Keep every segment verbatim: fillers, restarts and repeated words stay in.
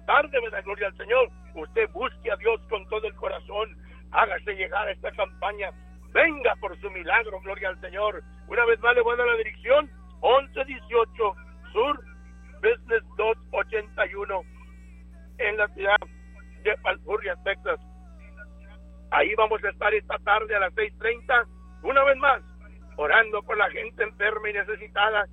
tarde, ¿verdad? Gloria al Señor. Usted busque a Dios con todo el corazón. Hágase llegar a esta campaña. Venga por su milagro, gloria al Señor. Una vez más le voy a dar la dirección: once dieciocho Sur Business doscientos ochenta y uno en la ciudad de Palfurria, Texas. Ahí vamos a estar esta tarde a las seis treinta, una vez más, orando por la gente enferma y necesitada,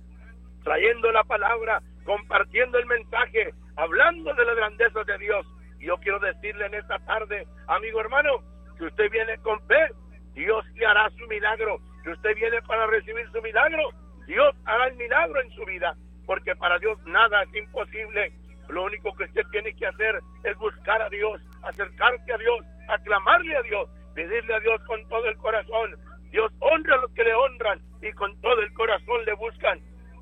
trayendo la palabra, compartiendo el mensaje, hablando de las grandezas de Dios. Y yo quiero decirle en esta tarde, amigo hermano, que usted viene con fe, Dios le hará su milagro. Si usted viene para recibir su milagro, Dios hará el milagro en su vida, porque para Dios nada es imposible. Lo único que usted tiene que hacer es buscar a Dios, acercarse a Dios, aclamarle a Dios, pedirle a Dios con todo el corazón. Dios honra a los que le honran y con todo el corazón le buscan.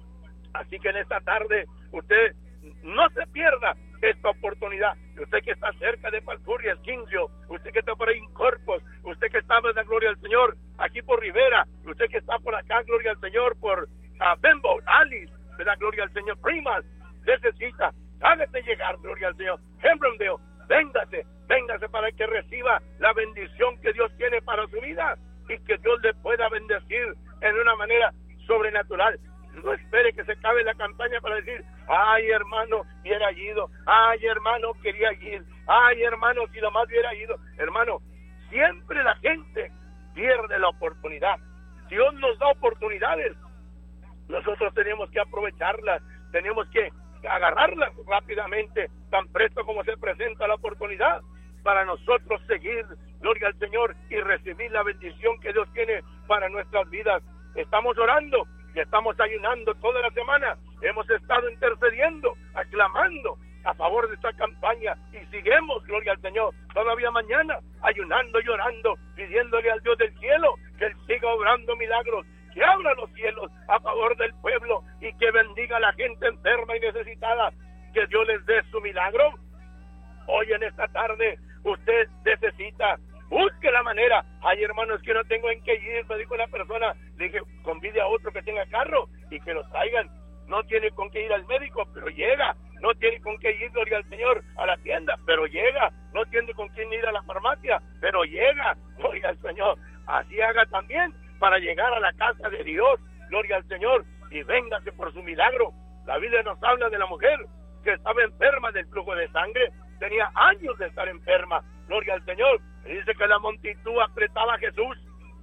Así que en esta tarde usted no se pierda esta oportunidad. Usted que está cerca de Palfurria, Esquincio, usted que está por ahí en Corpus, usted que está, de la gloria al Señor, aquí por Rivera, usted que está por acá, gloria al Señor, por uh, Bembo, Alice, de la gloria al Señor, Primas, necesita, hágase llegar, gloria al Señor, Hembrondale, véngase, véngase para que reciba la bendición que Dios tiene para su vida y que Dios le pueda bendecir en una manera sobrenatural. No espere que se acabe la campaña para decir, ay hermano, hubiera ido, ay hermano, quería ir, ay hermano, si nomás hubiera ido. Hermano, siempre la gente pierde la oportunidad. Dios nos da oportunidades, nosotros tenemos que aprovecharlas, tenemos que agarrarlas rápidamente, tan presto como se presenta la oportunidad, para nosotros seguir, gloria al Señor, y recibir la bendición que Dios tiene para nuestras vidas. Estamos orando y estamos ayunando toda la semana, hemos estado intercediendo, aclamando a favor de esta campaña y seguimos, gloria al Señor, todavía mañana ayunando y orando, pidiéndole al Dios del cielo que Él siga obrando milagros, que abra los cielos a favor del pueblo y que bendiga a la gente enferma y necesitada, que Dios les dé su milagro. Hoy en esta tarde usted necesita, busque la manera. Ay, hermanos, que no tengo en qué ir, me dijo una persona, le dije, convide a otro que tenga carro y que lo traigan. No tiene con qué ir al médico, pero llega. No tiene con qué ir, gloria al Señor, a la tienda, pero llega. No tiene con quién ir a la farmacia, pero llega, gloria al Señor. Así haga también para llegar a la casa de Dios, gloria al Señor, y véngase por su milagro. La Biblia nos habla de la mujer que estaba enferma del flujo de sangre, tenía años de estar enferma, gloria al Señor. Y dice que la multitud apretaba a Jesús.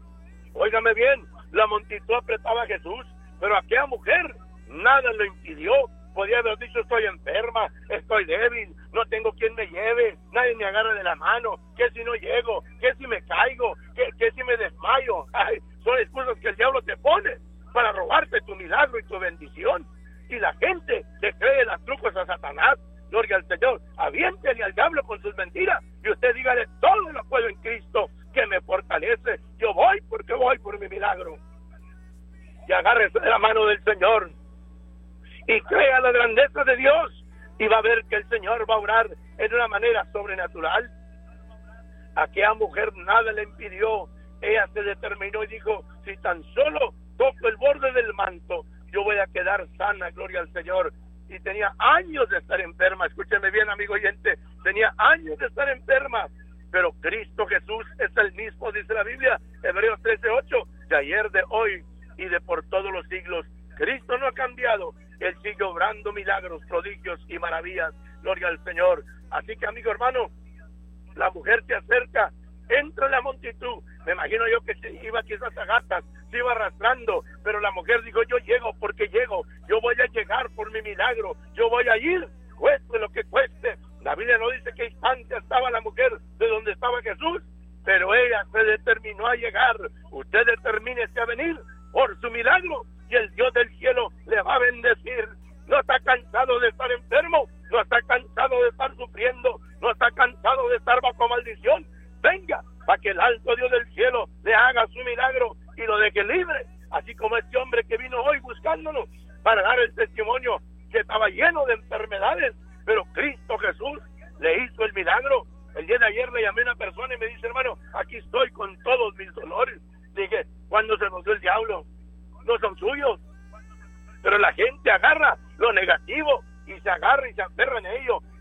Óigame bien, la multitud apretaba a Jesús, pero aquella mujer nada lo impidió. Podía haber dicho, estoy enferma, estoy débil, no tengo quien me lleve, nadie me agarra de la mano, ¿qué si no llego? ¿Qué si me caigo? ¿Qué, qué si me desmayo? Ay, son excusas que el diablo te pone para robarte tu milagro y tu bendición. Y la gente le cree los trucos a Satanás, gloria al Señor. Aviéntele al diablo con sus mentiras y usted dígale, todo lo puedo en Cristo que me fortalece. Yo voy porque voy por mi milagro. Y agárrese de la mano del Señor y crea la grandeza de Dios y va a ver que el Señor va a obrar en una manera sobrenatural. Aquella mujer nada le impidió, ella se determinó y dijo, si tan solo toco el borde del manto, yo voy a quedar sana, gloria al Señor. Y tenía años de estar enferma, escúcheme bien, amigo oyente, tenía años de estar enferma, pero Cristo Jesús es el mismo, dice la Biblia, Hebreos trece ocho, de ayer, de hoy y de por todos los siglos. Cristo no ha cambiado, Él sigue obrando milagros, prodigios y maravillas, gloria al Señor. Así que, amigo hermano, la mujer se acerca, entra en la multitud, me imagino yo que se iba quizás a gatas, se iba arrastrando, pero la mujer dijo, yo llego porque llego, yo voy a llegar por mi milagro, yo voy a ir, cueste lo que cueste. La Biblia no dice qué instante estaba la mujer de donde estaba Jesús, pero ella se determinó a llegar. Usted determínese a venir por su milagro y el Dios del cielo le va a bendecir. No está cansado de estar enfermo, no está cansado de estar sufriendo, no está cansado de estar bajo maldición. Venga, para que el alma